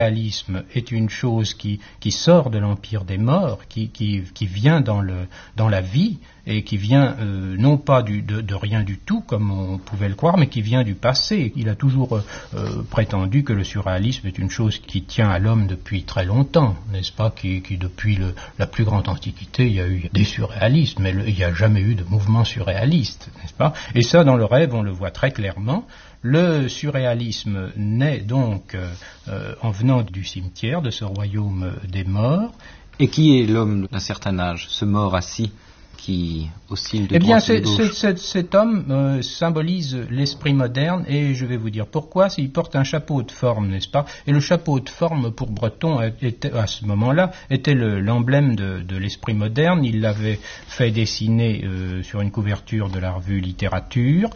surréalisme est une chose qui sort de l'empire des morts, qui vient dans la vie, et qui vient non pas de rien du tout, comme on pouvait le croire, mais qui vient du passé. Il a toujours prétendu que le surréalisme est une chose qui tient à l'homme depuis très longtemps, n'est-ce pas, qui depuis la plus grande antiquité, il y a eu des surréalistes, mais il n'y a jamais eu de mouvement surréaliste, n'est-ce pas? Et ça, dans le rêve, on le voit très clairement. Le surréalisme naît donc en venant du cimetière, de ce royaume des morts. Et qui est l'homme d'un certain âge, ce mort assis qui oscille de droite et de gauche? Cet homme symbolise l'esprit moderne, et je vais vous dire pourquoi. Il porte un chapeau de forme, n'est-ce pas? Et le chapeau de forme, pour Breton, était, à ce moment-là, était l'emblème de l'esprit moderne. Il l'avait fait dessiner sur une couverture de la revue Littérature.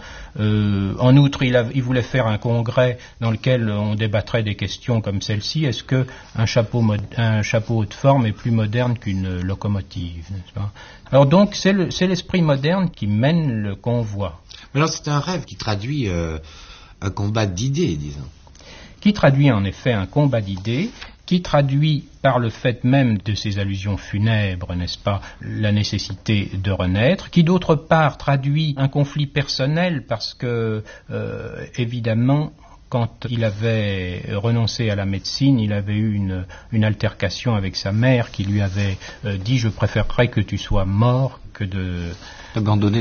En outre, il voulait faire un congrès dans lequel on débattrait des questions comme celle-ci. Est-ce qu'un chapeau de forme est plus moderne qu'une locomotive, n'est-ce pas? Alors donc, c'est l'esprit moderne qui mène le convoi. Mais alors c'est un rêve qui traduit un combat d'idées, disons. Qui traduit en effet un combat d'idées, qui traduit par le fait même de ces allusions funèbres, n'est-ce pas, la nécessité de renaître, qui d'autre part traduit un conflit personnel, parce que, évidemment, quand il avait renoncé à la médecine, il avait eu une altercation avec sa mère qui lui avait dit « Je préférerais que tu sois mort que d'abandonner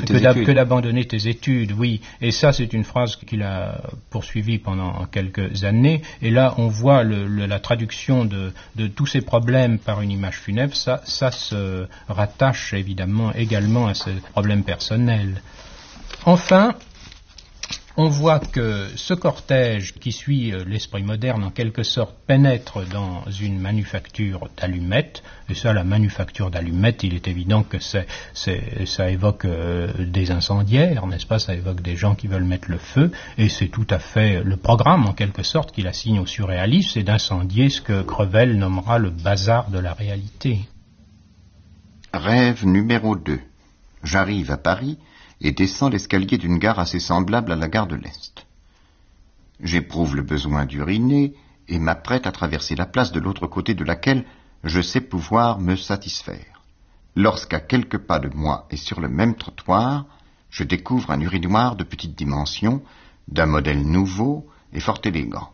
tes études ». Oui, et ça c'est une phrase qu'il a poursuivie pendant quelques années. Et là on voit la traduction de tous ces problèmes par une image funèbre. Ça se rattache également à ce problème personnel. Enfin, on voit que ce cortège qui suit l'esprit moderne, en quelque sorte, pénètre dans une manufacture d'allumettes. Et ça, la manufacture d'allumettes, il est évident que ça évoque des incendiaires, n'est-ce pas? Ça évoque des gens qui veulent mettre le feu. Et c'est tout à fait le programme, en quelque sorte, qu'il assigne au surréalisme, c'est d'incendier ce que Crevel nommera le bazar de la réalité. Rêve numéro 2. J'arrive à Paris et descends l'escalier d'une gare assez semblable à la gare de l'Est. J'éprouve le besoin d'uriner et m'apprête à traverser la place de l'autre côté de laquelle je sais pouvoir me satisfaire. Lorsqu'à quelques pas de moi et sur le même trottoir, je découvre un urinoir de petite dimension, d'un modèle nouveau et fort élégant.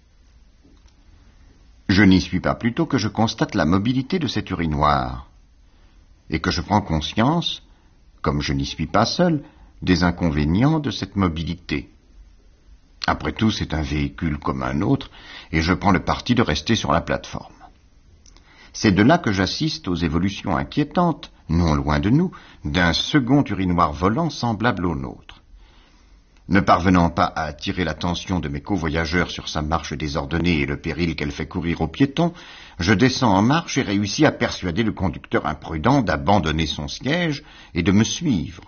Je n'y suis pas plus tôt que je constate la mobilité de cet urinoir et que je prends conscience, comme je n'y suis pas seul, des inconvénients de cette mobilité. Après tout, c'est un véhicule comme un autre, et je prends le parti de rester sur la plateforme. C'est de là que j'assiste aux évolutions inquiétantes, non loin de nous, d'un second urinoir volant semblable au nôtre. Ne parvenant pas à attirer l'attention de mes covoyageurs sur sa marche désordonnée et le péril qu'elle fait courir aux piétons, je descends en marche et réussis à persuader le conducteur imprudent d'abandonner son siège et de me suivre.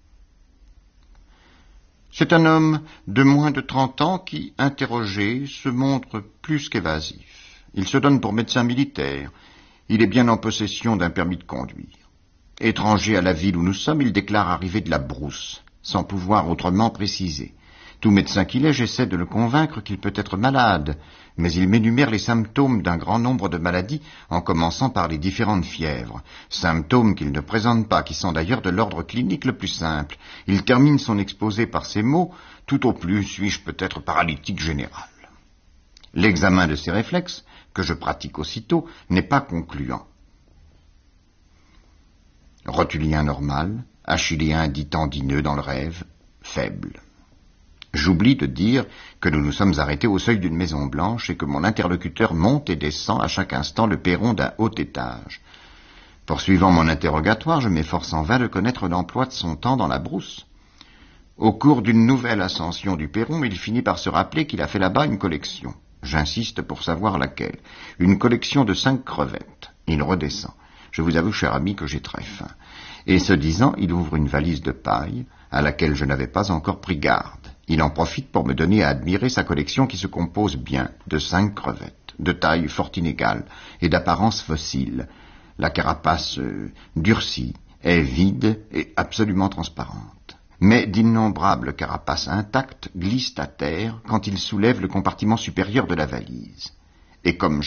C'est un homme de moins de 30 ans qui, interrogé, se montre plus qu'évasif. Il se donne pour médecin militaire. Il est bien en possession d'un permis de conduire. Étranger à la ville où nous sommes, il déclare arriver de la brousse, sans pouvoir autrement préciser. Tout médecin qu'il est, j'essaie de le convaincre qu'il peut être malade, mais il m'énumère les symptômes d'un grand nombre de maladies, en commençant par les différentes fièvres, symptômes qu'il ne présente pas, qui sont d'ailleurs de l'ordre clinique le plus simple. Il termine son exposé par ces mots: « Tout au plus suis-je peut-être paralytique général ». L'examen de ces réflexes, que je pratique aussitôt, n'est pas concluant. Rotulien normal, achilléen dit tendineux dans le rêve, faible. J'oublie de dire que nous nous sommes arrêtés au seuil d'une maison blanche et que mon interlocuteur monte et descend à chaque instant le perron d'un haut étage. Poursuivant mon interrogatoire, je m'efforce en vain de connaître l'emploi de son temps dans la brousse. Au cours d'une nouvelle ascension du perron, il finit par se rappeler qu'il a fait là-bas une collection. J'insiste pour savoir laquelle. Une collection de 5 crevettes. Il redescend. Je vous avoue, cher ami, que j'ai très faim. Et ce disant, il ouvre une valise de paille, à laquelle je n'avais pas encore pris garde. Il en profite pour me donner à admirer sa collection qui se compose bien de 5 crevettes, de taille fort inégale et d'apparence fossile. La carapace durcie est vide et absolument transparente. Mais d'innombrables carapaces intactes glissent à terre quand il soulève le compartiment supérieur de la valise. Et comme